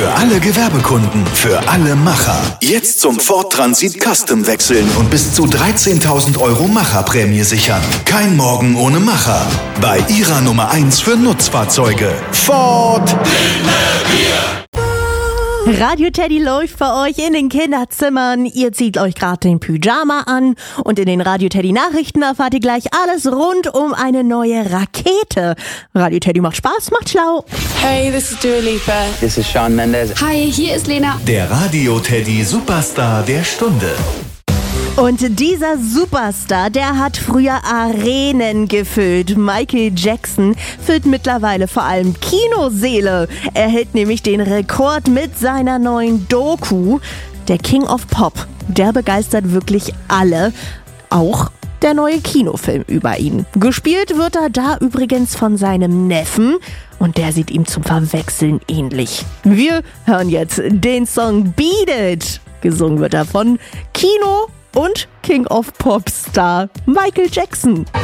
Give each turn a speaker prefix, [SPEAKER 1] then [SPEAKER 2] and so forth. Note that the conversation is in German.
[SPEAKER 1] Für alle Gewerbekunden, für alle Macher. Jetzt zum Ford Transit Custom wechseln und bis zu 13.000 € Macherprämie sichern. Kein Morgen ohne Macher. Bei Ihrer Nummer 1 für Nutzfahrzeuge. Ford.
[SPEAKER 2] Radio Teddy läuft bei euch in den Kinderzimmern. Ihr zieht euch gerade den Pyjama an und in den Radio Teddy Nachrichten erfahrt ihr gleich alles rund um eine neue Rakete. Radio Teddy macht Spaß, macht schlau.
[SPEAKER 3] Hey, this is Dua Lipa.
[SPEAKER 4] This is Shawn Mendes.
[SPEAKER 3] Hi, hier ist Lena.
[SPEAKER 1] Der Radio Teddy Superstar der Stunde.
[SPEAKER 2] Und dieser Superstar, der hat früher Arenen gefüllt. Michael Jackson füllt mittlerweile vor allem Kinosäle. Er hält nämlich den Rekord mit seiner neuen Doku. Der King of Pop, der begeistert wirklich alle. Auch der neue Kinofilm über ihn. Gespielt wird er da übrigens von seinem Neffen. Und der sieht ihm zum Verwechseln ähnlich. Wir hören jetzt den Song Beat It. Gesungen wird er von Kino und King of Pop Star Michael Jackson.